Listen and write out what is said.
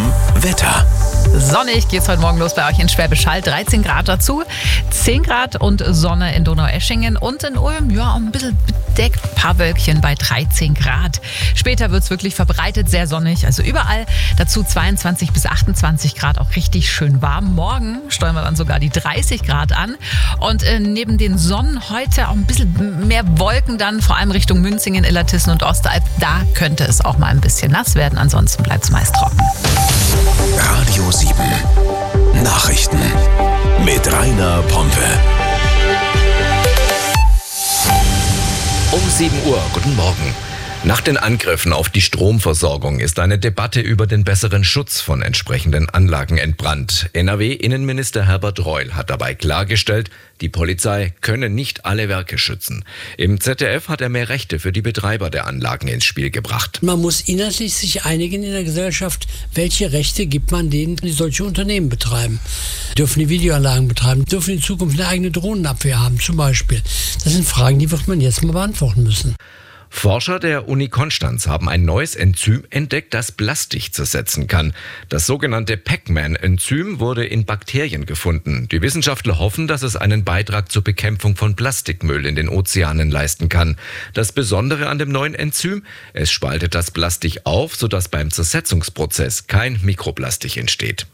Wetter. Sonnig geht's heute Morgen los bei euch in Schwäbisch Hall. 13 Grad dazu, 10 Grad und Sonne in Donaueschingen und in Ulm, ja, ein bisschen bedeckt, ein paar Wölkchen bei 13 Grad. Später wird's wirklich verbreitet sehr sonnig, also überall. Dazu 22 bis 28 Grad, auch richtig schön warm. Morgen steuern wir dann sogar die 30 Grad an. Und neben den Sonnen heute auch ein bisschen mehr Wolken dann, vor allem Richtung Münzingen, Illertissen und Osteralp. Da könnte es auch mal ein bisschen nass werden, ansonsten bleibt's meist trocken. Radio 7 Nachrichten mit Rainer Pompe. Um 7 Uhr, guten Morgen. Nach den Angriffen auf die Stromversorgung ist eine Debatte über den besseren Schutz von entsprechenden Anlagen entbrannt. NRW-Innenminister Herbert Reul hat dabei klargestellt, die Polizei könne nicht alle Werke schützen. Im ZDF hat er mehr Rechte für die Betreiber der Anlagen ins Spiel gebracht. Man muss inhaltlich sich einigen in der Gesellschaft, welche Rechte gibt man denen, die solche Unternehmen betreiben. Dürfen die Videoanlagen betreiben, dürfen in Zukunft eine eigene Drohnenabwehr haben zum Beispiel. Das sind Fragen, die wird man jetzt mal beantworten müssen. Forscher der Uni Konstanz haben ein neues Enzym entdeckt, das Plastik zersetzen kann. Das sogenannte Pac-Man-Enzym wurde in Bakterien gefunden. Die Wissenschaftler hoffen, dass es einen Beitrag zur Bekämpfung von Plastikmüll in den Ozeanen leisten kann. Das Besondere an dem neuen Enzym: Es spaltet das Plastik auf, sodass beim Zersetzungsprozess kein Mikroplastik entsteht.